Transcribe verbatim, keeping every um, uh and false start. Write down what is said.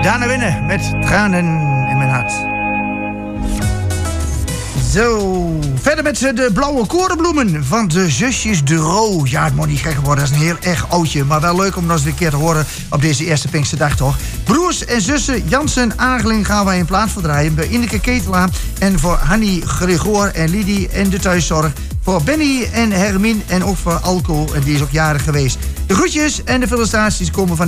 Dana Winnen met Tranen in mijn hart. Zo, verder met de blauwe korenbloemen van de zusjes De Roo. Ja, het moet niet gekker worden, dat is een heel erg oudje. Maar wel leuk om nog eens een keer te horen op deze eerste Pinksterdag, toch? Broers en zussen Jansen Ageling gaan wij in plaats voor draaien. Bij Ineke Ketelaar en voor Hanny Gregor en Lidie en de thuiszorg. Voor Benny en Hermine en ook voor Alco, en die is ook jarig geweest. De groetjes en de felicitaties komen van